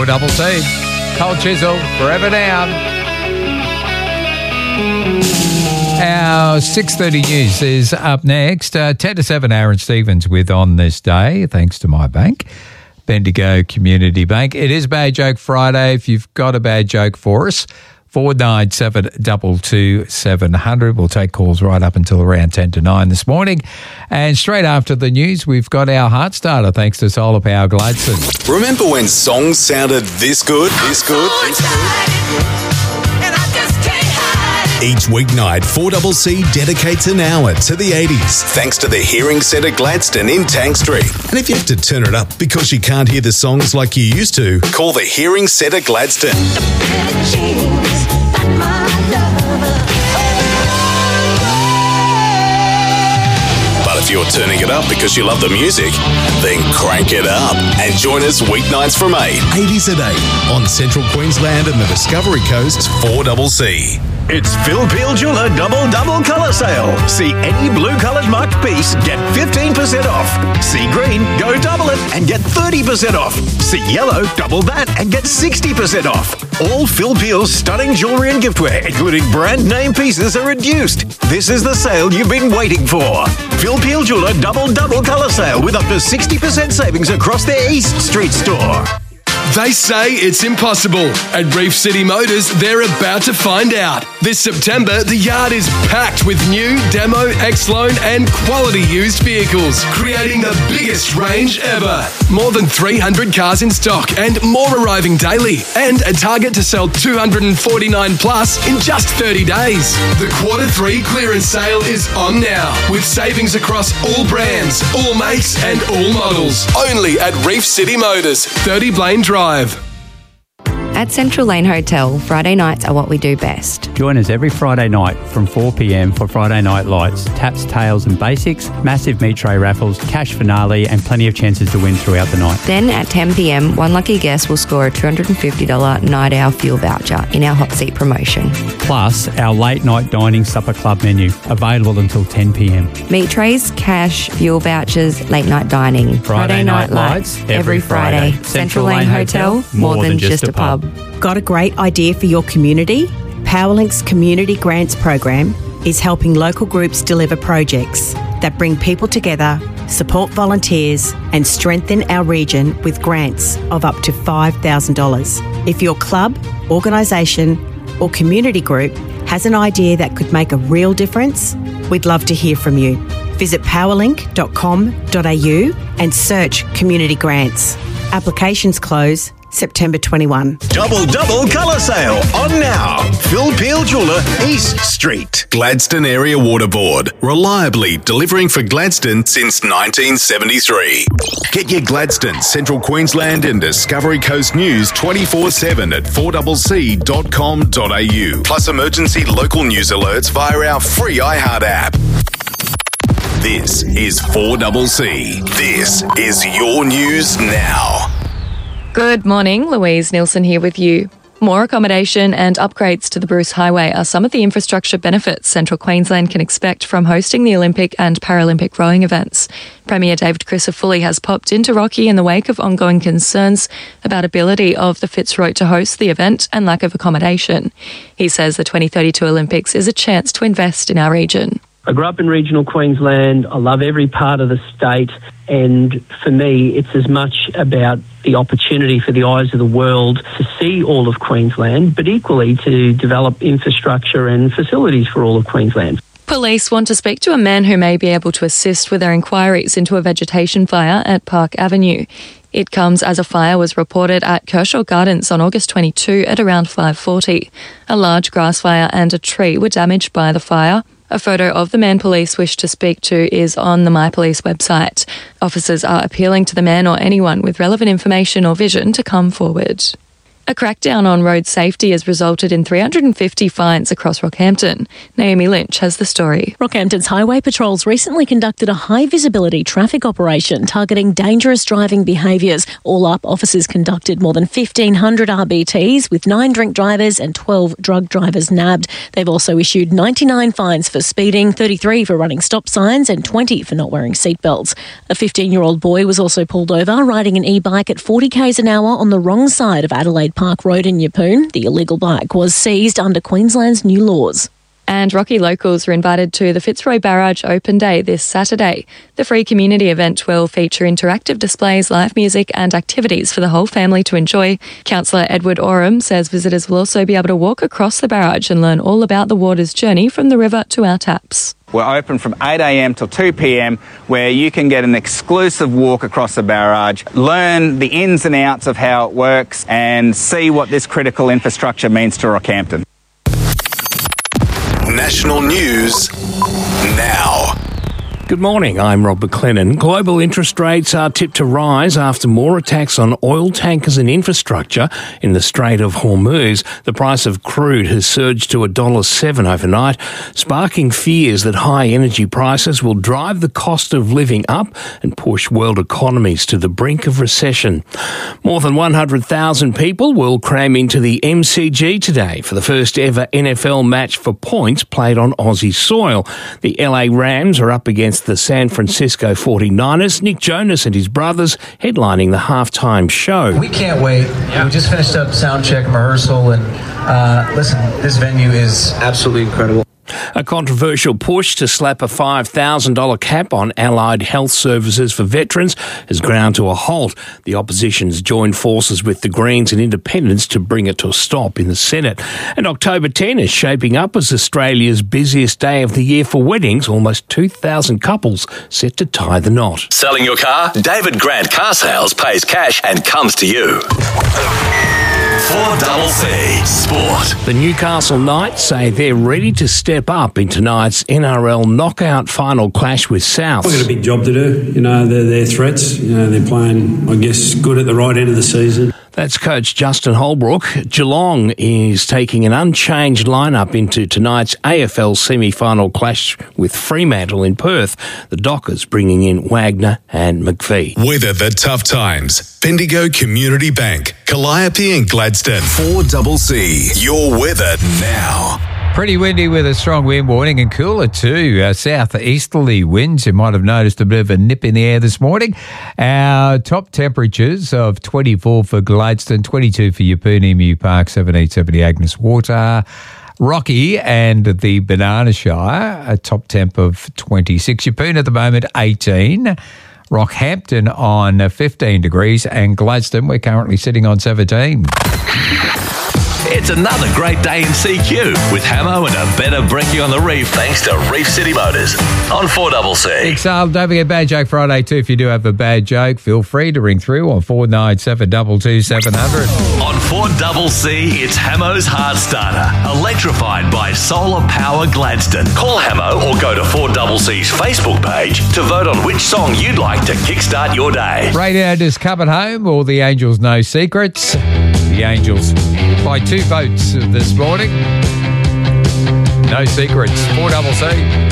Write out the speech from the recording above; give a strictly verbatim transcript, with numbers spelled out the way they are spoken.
Double C. Cold Chisel, Forever Down. Our six thirty news is up next. Uh, ten to seven, Aaron Stevens with On This Day, thanks to my bank, Bendigo Community Bank. It is Bad Joke Friday. If you've got a bad joke for us, four nine seven two two seven zero zero. We'll take calls right up until around ten to nine this morning. And straight after the news, we've got our Heart Starter, thanks to Solar Power Gladstone. Remember when songs sounded this good, this good, this good? Each weeknight, four C C dedicates an hour to the eighties, thanks to the Hearing Centre Gladstone in Tank Street. And if you have to turn it up because you can't hear the songs like you used to, call the Hearing Centre Gladstone. But if you're turning it up because you love the music, then crank it up and join us weeknights from eight, eighties at eight on Central Queensland and the Discovery Coast's four C C. It's Phil Peel Jeweller Double Double Colour Sale. See any blue coloured marked piece, get fifteen percent off. See green, go double it and get thirty percent off. See yellow, double that and get sixty percent off. All Phil Peel's stunning jewellery and giftware, including brand name pieces, are reduced. This is the sale you've been waiting for. Phil Peel Jeweller Double Double Colour Sale with up to sixty percent savings across their East Street store. They say it's impossible. At Reef City Motors, they're about to find out. This September, the yard is packed with new, demo, X-Loan and quality used vehicles, creating the biggest range ever. More than three hundred cars in stock and more arriving daily. And a target to sell two hundred forty-nine plus in just thirty days. The quarter three clearance sale is on now, with savings across all brands, all makes and all models. Only at Reef City Motors, thirty Blaine Drive. At Central Lane Hotel, Friday nights are what we do best. Join us every Friday night from four p.m. for Friday Night Lights, taps, tails and basics, massive meat tray raffles, cash finale and plenty of chances to win throughout the night. Then at ten p.m, one lucky guest will score a two hundred fifty dollars night hour fuel voucher in our hot seat promotion. Plus, our late night dining supper club menu, available until ten p.m. Meat trays, cash, fuel vouchers, late night dining. Friday, Friday Night, Night Lights, every, every Friday. Friday. Central Lane Hotel, more, more than, than just a pub. Got a great idea for your community? Powerlink's Community Grants program is helping local groups deliver projects that bring people together, support volunteers and strengthen our region with grants of up to five thousand dollars. If your club, organisation or community group has an idea that could make a real difference, we'd love to hear from you. Visit powerlink dot com dot a u and search Community Grants. Applications close September twenty-first. Double Double Colour Sale on now. Phil Peel Jeweller, East Street. Gladstone Area Water Board, reliably delivering for Gladstone since nineteen seventy-three. Get your Gladstone, Central Queensland and Discovery Coast news twenty-four seven at four c c dot com dot a u. Plus emergency local news alerts via our free iHeart app. This is four C C. This is your news now. Good morning, Louise Nielsen here with you. More accommodation and upgrades to the Bruce Highway are some of the infrastructure benefits Central Queensland can expect from hosting the Olympic and Paralympic rowing events. Premier David Crisafulli has popped into Rocky in the wake of ongoing concerns about ability of the Fitzroy to host the event and lack of accommodation. He says the twenty thirty-two Olympics is a chance to invest in our region. I grew up in regional Queensland. I love every part of the state. And for me, it's as much about the opportunity for the eyes of the world to see all of Queensland, but equally to develop infrastructure and facilities for all of Queensland. Police want to speak to a man who may be able to assist with their inquiries into a vegetation fire at Park Avenue. It comes as a fire was reported at Kershaw Gardens on August twenty-second at around five forty. A large grass fire and a tree were damaged by the fire. A photo of the man police wish to speak to is on the My Police website. Officers are appealing to the man or anyone with relevant information or vision to come forward. A crackdown on road safety has resulted in three hundred fifty fines across Rockhampton. Naomi Lynch has the story. Rockhampton's highway patrols recently conducted a high-visibility traffic operation targeting dangerous driving behaviours. All up, officers conducted more than fifteen hundred R B Ts with nine drink drivers and twelve drug drivers nabbed. They've also issued ninety-nine fines for speeding, thirty-three for running stop signs and twenty for not wearing seatbelts. A fifteen-year-old boy was also pulled over riding an e-bike at forty k's an hour on the wrong side of Adelaide Park Road in Yeppoon. The illegal bike was seized under Queensland's new laws. And Rocky locals are invited to the Fitzroy Barrage Open Day this Saturday. The free community event will feature interactive displays, live music and activities for the whole family to enjoy. Councillor Edward Oram says visitors will also be able to walk across the barrage and learn all about the water's journey from the river to our taps. We're open from eight a m till two p m where you can get an exclusive walk across the barrage, learn the ins and outs of how it works and see what this critical infrastructure means to Rockhampton. National news now. Good morning, I'm Rob McLennan. Global interest rates are tipped to rise after more attacks on oil tankers and infrastructure in the Strait of Hormuz. The price of crude has surged to one dollar seven overnight, sparking fears that high energy prices will drive the cost of living up and push world economies to the brink of recession. More than one hundred thousand people will cram into the M C G today for the first ever N F L match for points played on Aussie soil. The L A Rams are up against the San Francisco forty-niners. Nick Jonas and his brothers headlining the halftime show. We can't wait. Yeah. We just finished up sound check and rehearsal, and uh, listen, this venue is absolutely incredible. A controversial push to slap a five thousand dollars cap on allied health services for veterans has ground to a halt. The opposition's joined forces with the Greens and Independents to bring it to a stop in the Senate. And October tenth is shaping up as Australia's busiest day of the year for weddings. Almost two thousand couples set to tie the knot. Selling your car? David Grant Car Sales pays cash and comes to you. four C C Sport. The Newcastle Knights say they're ready to step up in tonight's N R L knockout final clash with South. We've got a big job to do. You know, they're, they're threats. You know, they're playing, I guess, good at the right end of the season. That's coach Justin Holbrook. Geelong is taking an unchanged lineup into tonight's A F L semi-final clash with Fremantle in Perth. The Dockers bringing in Wagner and McVie. Weather the tough times. Bendigo Community Bank, Calliope and Gladstone. four C C. Your weather now. Pretty windy with a strong wind warning and cooler too. Uh, southeasterly winds. You might have noticed a bit of a nip in the air this morning. Our top temperatures of twenty-four for Gladstone, twenty-two for Yeppoon, Emu Park, seventeen, seventy Agnes Water, Rocky and the Banana Shire, a top temp of twenty-six. Yeppoon at the moment, eighteen. Rockhampton on fifteen degrees and Gladstone, we're currently sitting on seventeen. It's another great day in C Q with Hamo and a better brekkie on the reef thanks to Reef City Motors on four C C. Big sale. Don't forget Bad Joke Friday too. If you do have a bad joke, feel free to ring through on four nine seven two two seven zero zero. On four C C, it's Hamo's Heart Starter, electrified by solar power Gladstone. Call Hamo or go to four C C's Facebook page to vote on which song you'd like to kickstart your day. Radio just coming home, or the Angels No Secrets. The Angels by two votes this morning. No Secrets, four C C.